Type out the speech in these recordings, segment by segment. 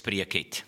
aangespreek het.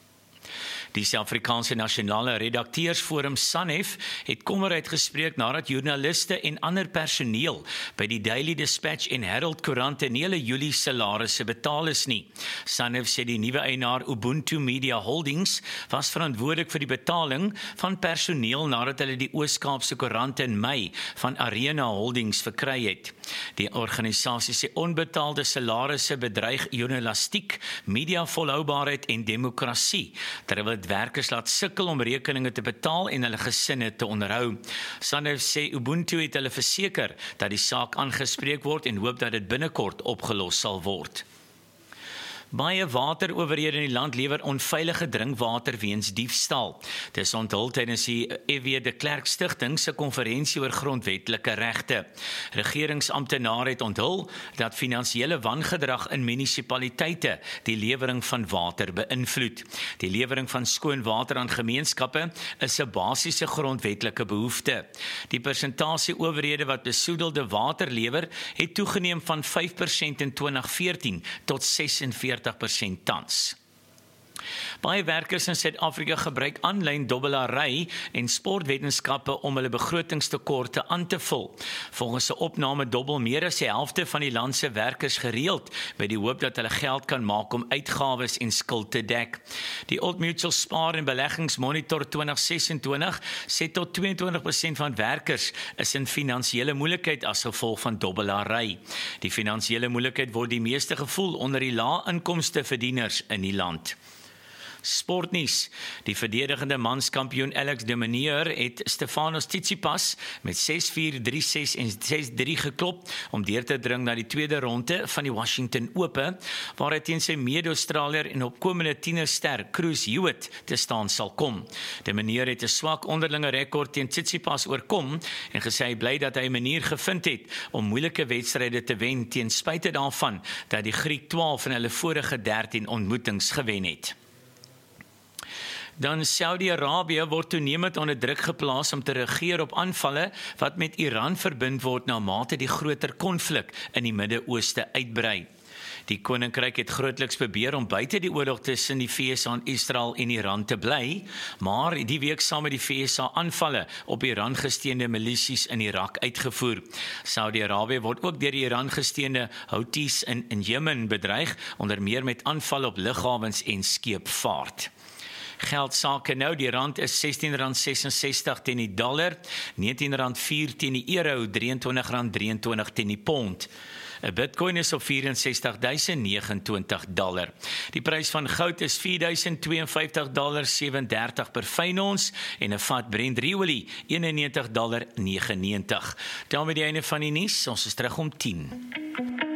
Die Suid-Afrikaanse Nasionale Redakteursforum SANEF het kommer uitgespreek nadat joernaliste en ander personeel by die Daily Dispatch en Herald Koerante nie hulle Julie salarisse betaal is nie. SANEF sê die nuwe eienaar Ubuntu Media Holdings was verantwoordelik vir die betaling van personeel nadat hulle die Oos-Kaapse Koerante in Mei van Arena Holdings verkry het. Die organisasie sê onbetaalde salarisse bedreig journalistiek, media volhoubaarheid en demokrasie, terwyl werkers laat sukkel om rekeninge te betaal en hulle gesinne te onderhou. SANEF sê Ubuntu het hulle verseker dat die saak aangespreek word en hoop dat dit binnekort opgelos sal word. Baie waterowerhede in die land lewer onveilige drinkwater weens diefstal. Dis onthul tydens die EW de Klerk Stichting se konferensie oor grondwetlike regte. Regeringsamptenare het onthul dat finansiële wangedrag in munisipaliteite die lewering van water beïnvloed. Die lewering van skoon water aan gemeenskappe is 'n basiese grondwetlike behoefte. Die persentasie owerhede wat besoedelde water lewer het toegeneem van 5% in 2014 tot 46% tans. Baie werkers in Suid-Afrika gebruik aanlyn dobbelary en sportwetenskappe om hulle begrotingstekorte aan te vul. Volgens 'n opname dobbel meer as die helfte van die land se werkers gereeld met die hoop dat hulle geld kan maak om uitgawes en skuld te dek. Die Old Mutual Spaar en Beleggingsmonitor 2026 sê tot 22% van werkers is in finansiële moeilikheid as gevolg van dobbelary. Die finansiële moeilikheid word die meeste gevoel onder die lae inkomste verdieners in die land. Sportnuus. Die verdedigende manskampioen Alex de Minaur het Stefanos Tsitsipas met 6-4, 3-6 en 6-3 geklop om deur te dring na die tweede ronde van die Washington Open, waar hy teen sy mede-Australiër en opkomende tienerster Chris Hewitt te staan sal kom. De Minaur het 'n swak onderlinge rekord teen Tsitsipas oorkom en gesê hy bly dat hy 'n manier gevind het om moeilike wedstryde te wen ten spyte daarvan dat die Griek 12 van hulle vorige 13 ontmoetings gewen het. Dan Saudi-Arabië word toenemend onder druk geplaas om te reageer op aanvalle wat met Iran verbind word na mate die groter konflik in die Midde-Ooste uitbrei. Die koninkryk het grootliks probeer om buite die oorlog tussen die VSA en Israel en Iran te bly, maar die week saam met die VSA aanvalle op Iran gesteunde milisies in Irak uitgevoer. Saudi-Arabië word ook deur die Iran gesteunde Houthis in Jemen bedreig, onder meer met aanvalle op lughawens en skeepvaart. Geldsake nou, die rand is R16.66 teen die dollar, R19.04 teen die euro, R23.23 teen die pond. 'n Bitcoin is op $64,029. Die prys van goud is $4,052,37 per fyn ons en 'n vat Brent olie $91,99. Daarmee die einde van die nuus, ons is terug om 10.